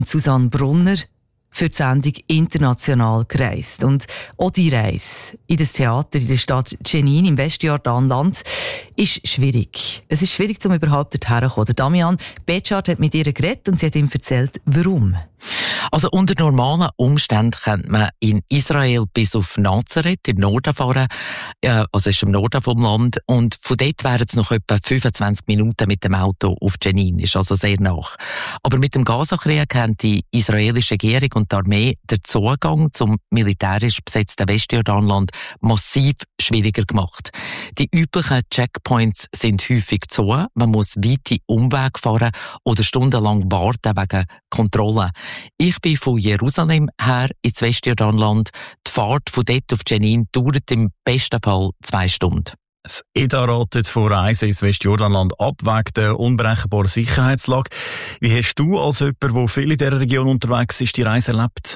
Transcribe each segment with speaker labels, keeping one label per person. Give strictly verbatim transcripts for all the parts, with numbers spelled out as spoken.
Speaker 1: Susanne Brunner für die Sendung international gereist. Und auch die Reise in das Theater in der Stadt Jenin im Westjordanland ist schwierig. Es ist schwierig, um überhaupt dorthin zu kommen. Damian Betschart hat mit ihr geredet und sie hat ihm erzählt, warum.
Speaker 2: Also unter normalen Umständen könnte man in Israel bis auf Nazareth im Norden fahren, äh, also es ist im Norden vom Land, und von dort wären es noch etwa fünfundzwanzig Minuten mit dem Auto auf Jenin, ist also sehr nach. Aber mit dem Gazakrieg haben die israelische Regierung und die Armee den Zugang zum militärisch besetzten Westjordanland massiv schwieriger gemacht. Die üblichen Checkpoints sind häufig zu, man muss weite Umwege fahren oder stundenlang warten wegen Kontrollen. Ich bin von Jerusalem her ins Westjordanland. Die Fahrt von dort auf Jenin dauert im besten Fall zwei Stunden.
Speaker 3: Das E D A ratet von Reisen ins Westjordanland ab wegen der unberechenbaren Sicherheitslage. Wie hast du als jemand, der viel in dieser Region unterwegs ist, die Reise erlebt?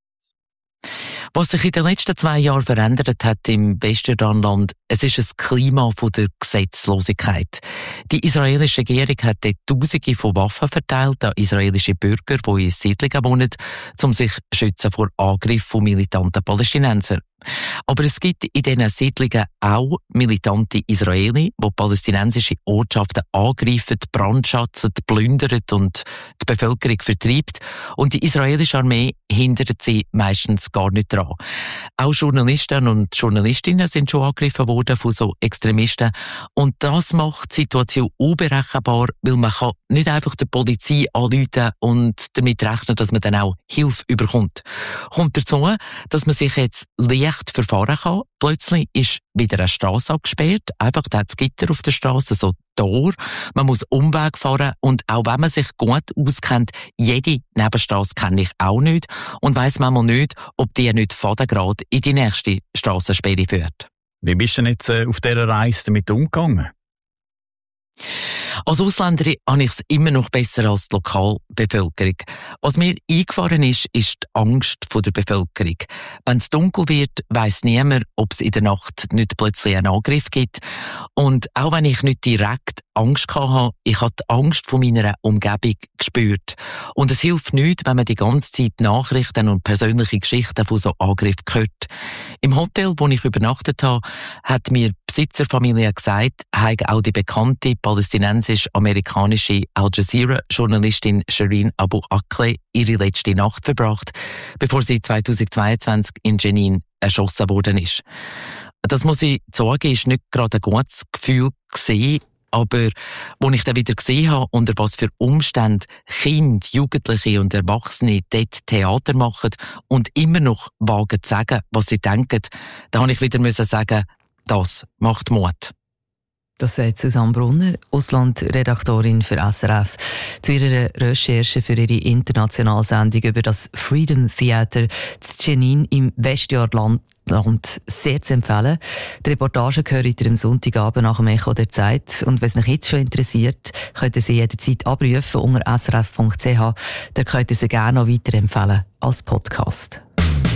Speaker 2: Was sich in den letzten zwei Jahren verändert hat im Westjordanland, es ist ein Klima von der Gesetzlosigkeit. Die israelische Regierung hat dort Tausende von Waffen verteilt an israelische Bürger, die in Siedlungen wohnen, um sich zu schützen vor Angriffen von militanten Palästinensern. Aber es gibt in diesen Siedlungen auch militante Israelis, die palästinensische Ortschaften angreifen, brandschatzen, plündern und die Bevölkerung vertreibt. Und die israelische Armee hindert sie meistens gar nicht daran. Auch Journalisten und Journalistinnen sind schon angegriffen worden von so Extremisten. Und das macht die Situation unberechenbar, weil man kann nicht einfach der Polizei anrufen und damit rechnen, dass man dann auch Hilfe überkommt. Kommt dazu, dass man sich jetzt leicht verfahren kann. Plötzlich ist wieder eine Strasse abgesperrt. Einfach, da hat es Gitter auf der Strasse, so Tor. Man muss Umweg fahren und auch wenn man sich gut auskennt, jede Nebenstrasse kenne ich auch nicht und weiss manchmal nicht, ob die nicht fadengrad in die nächste Strassensperre führt.
Speaker 3: Wie bist du denn jetzt äh, auf dieser Reise damit umgegangen?
Speaker 2: Als Ausländerin habe ich es immer noch besser als die Lokalbevölkerung. Was mir eingefahren ist, ist die Angst der Bevölkerung. Wenn es dunkel wird, weiss niemand, ob es in der Nacht nicht plötzlich einen Angriff gibt. Und auch wenn ich nicht direkt Angst hatte, ich habe die Angst von meiner Umgebung gespürt. Und es hilft nichts, wenn man die ganze Zeit Nachrichten und persönliche Geschichten von so Angriffen hört. Im Hotel, wo ich übernachtet habe, hat mir die Besitzerfamilie gesagt, habe auch die bekannte palästinensisch-amerikanische Al Jazeera-Journalistin Shireen Abu Akleh ihre letzte Nacht verbracht, bevor sie zweitausendzweiundzwanzig in Jenin erschossen worden ist. Das muss ich sagen, ist nicht gerade ein gutes Gefühl gewesen, aber als ich dann wieder gesehen habe, unter was für Umständen Kinder, Jugendliche und Erwachsene dort Theater machen und immer noch wagen zu sagen, was sie denken, da habe ich wieder müssen sagen, das macht Mut.
Speaker 1: Das sagt Susanne Brunner, Auslandredaktorin für S R F, zu ihrer Recherche für ihre internationale Sendung über das Freedom Theater zu Jenin im Westjordanland sehr zu empfehlen. Die Reportage gehört ihr am Sonntagabend nach dem Echo der Zeit. Und wenn es euch jetzt schon interessiert, könnt ihr sie jederzeit abrufen unter s r f punkt c h. Da könnt ihr sie gerne noch weiterempfehlen als Podcast.